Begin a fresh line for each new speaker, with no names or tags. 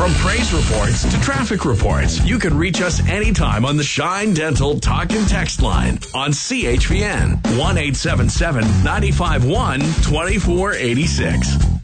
From praise reports to traffic reports, you can reach us anytime on the Shine Dental Talk and Text line on CHVN 1-877-951-2486.